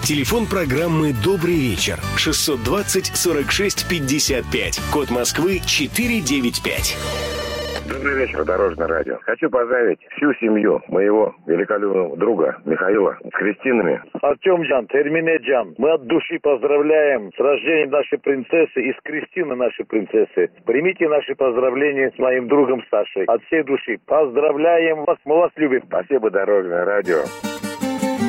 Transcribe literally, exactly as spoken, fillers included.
Телефон программы «Добрый вечер» шестьсот двадцать сорок шесть пятьдесят пять. Код Москвы четыреста девяносто пять. Добрый вечер, Дорожное радио. Хочу поздравить всю семью моего великолепного друга Михаила с крестинами. Артемджан, Терминеджан, мы от души поздравляем с рождением нашей принцессы и с крестиной нашей принцессы. Примите наши поздравления с моим другом Сашей. От всей души поздравляем вас, мы вас любим. Спасибо, Дорожное радио.